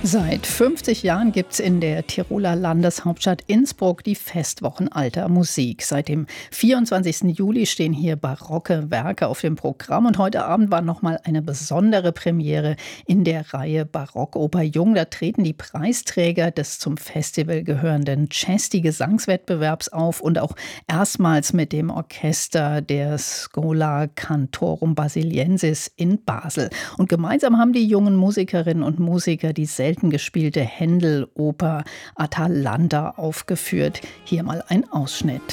Seit 50 Jahren gibt es in der Tiroler Landeshauptstadt Innsbruck die Festwochen alter Musik. Seit dem 24. Juli stehen hier barocke Werke auf dem Programm. Und heute Abend war nochmal eine besondere Premiere in der Reihe Barockoper Jung. Da treten die Preisträger des zum Festival gehörenden Cesti-Gesangswettbewerbs auf und auch erstmals mit dem Orchester der Schola Cantorum Basiliensis in Basel. Und gemeinsam haben die jungen Musikerinnen und Musiker die selten gespielte Händel-Oper Atalanta aufgeführt. Hier mal ein Ausschnitt.